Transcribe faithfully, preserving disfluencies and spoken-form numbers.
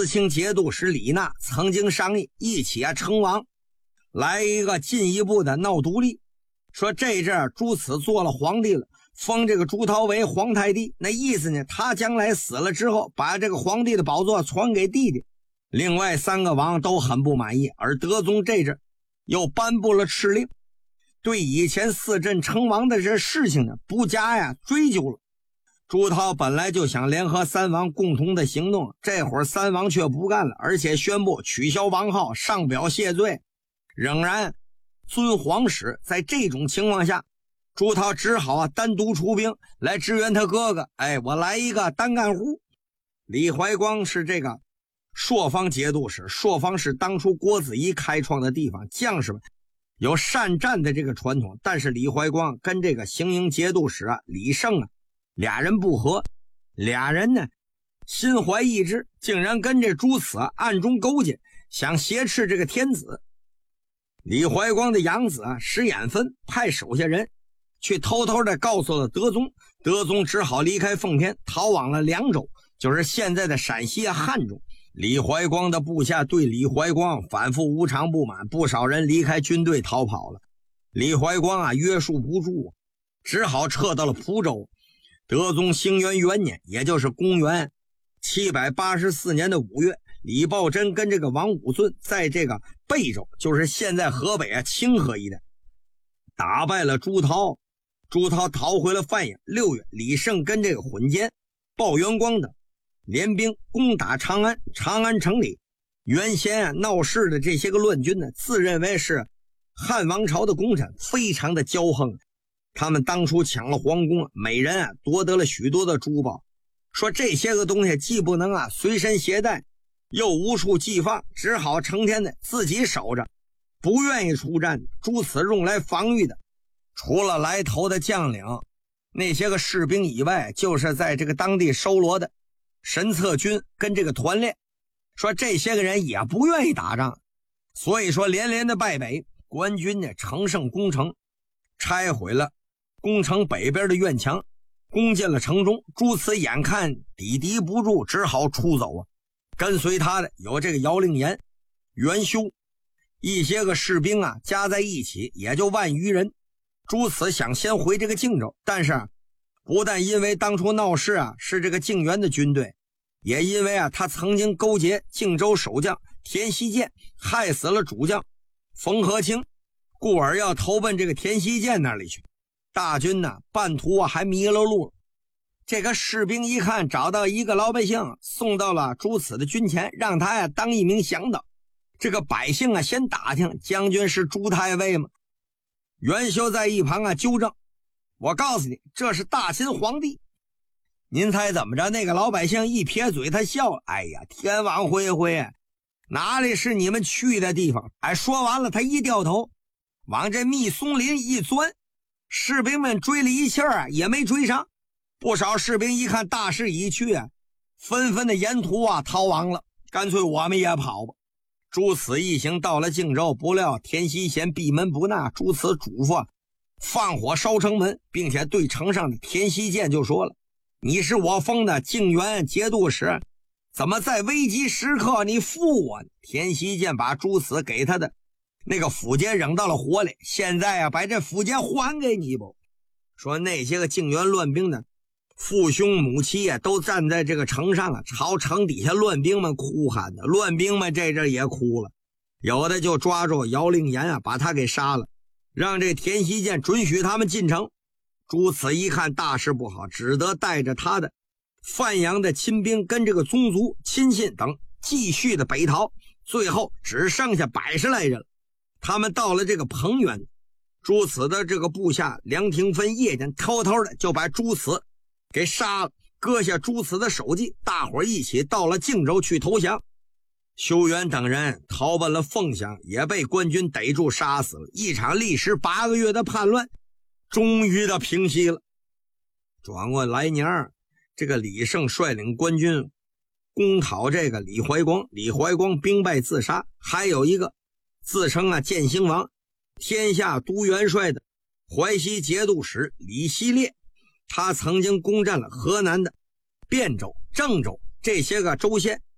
司卿节度使李纳曾经商议一起啊称王，来一个进一步的闹独立。说这阵朱慈做了皇帝了，封这个朱涛为皇太帝，那意思呢，他将来死了之后把这个皇帝的宝座传给弟弟。另外三个王都很不满意，而德宗这阵又颁布了敕令，对以前四镇称王的这事情呢不加呀追究了。朱涛本来就想联合三王共同的行动，这会儿三王却不干了，而且宣布取消王号，上表谢罪，仍然遵皇旨。在这种情况下，朱涛只好啊单独出兵来支援他哥哥。哎，我来一个单干户。李怀光是这个朔方节度使，朔方是当初郭子仪开创的地方，将士们有善战的这个传统，但是李怀光跟这个行营节度使啊李胜啊俩人不和，俩人呢心怀异志，竟然跟这朱慈啊暗中勾结，想挟持这个天子。李怀光的养子啊石眼分派手下人去偷偷的告诉了德宗，德宗只好离开奉天，逃往了凉州，就是现在的陕西啊汉中。李怀光的部下对李怀光反复无常不满，不少人离开军队逃跑了。李怀光啊约束不住，只好撤到了蒲州。德宗兴元元年，也就是公元七百八十四年的五月，李抱真跟这个王武尊在这个贝州，就是现在河北啊清河一带，打败了朱涛。朱涛逃回了范阳。六月，李胜跟这个混监鲍元光等联兵攻打长安。长安城里原先啊闹事的这些个乱军呢，自认为是汉王朝的功臣，非常的骄横。他们当初抢了皇宫，每人啊夺得了许多的珠宝，说这些个东西既不能啊随身携带，又无处寄放，只好成天的自己守着，不愿意出战。诸此用来防御的，除了来头的将领那些个士兵以外，就是在这个当地收罗的神策军跟这个团练。说这些个人也不愿意打仗，所以说连连的败北。官军呢乘胜攻城，拆毁了攻城北边的院墙，攻进了城中。朱慈眼看抵敌不住，只好出走啊。跟随他的有这个姚令言、袁修，一些个士兵啊加在一起也就万余人。朱慈想先回这个靖州，但是啊不但因为当初闹事啊是这个靖元的军队，也因为啊他曾经勾结靖州守将田希建，害死了主将冯和清，故而要投奔这个田希建那里去。大军呢半途啊还迷了路，这个士兵一看找到一个老百姓，送到了朱慈的军前，让他呀当一名向导。这个百姓啊先打听将军是朱太尉吗？袁修在一旁啊纠正，我告诉你，这是大秦皇帝。您猜怎么着？那个老百姓一撇嘴，他笑了，哎呀，天网恢恢，哪里是你们去的地方？哎，说完了，他一掉头往这密松林一钻，士兵们追了一气儿啊也没追上。不少士兵一看大势已去啊，纷纷的沿途啊逃亡了，干脆我们也跑吧。朱慈一行到了靖州，不料田希贤闭门不纳，朱慈嘱咐啊放火烧城门，并且对城上的田希建就说了，你是我封的靖元节度使，怎么在危急时刻你负我呢？田希建把朱慈给他的那个符节扔到了火里，现在啊把这符节还给你不？说那些个靖元乱兵的父兄母妻啊都站在这个城上啊，朝城底下乱兵们哭喊的。乱兵们这阵也哭了，有的就抓住姚令言啊把他给杀了，让这田希建准许他们进城。朱慈一看大事不好，只得带着他的范阳的亲兵跟这个宗族亲信等继续的北逃，最后只剩下百十来人了。他们到了这个彭原，朱慈的这个部下梁廷芬夜间偷偷的就把朱慈给杀了，割下朱慈的首级，大伙一起到了靖州去投降。修远等人逃奔了凤翔，也被官军逮住杀死了。一场历时八个月的叛乱终于的平息了。转过来年，这个李胜率领官军攻讨这个李怀光，李怀光兵败自杀。还有一个自称啊建兴王、天下都元帅的淮西节度使李希烈，他曾经攻占了河南的汴州、郑州这些个州县，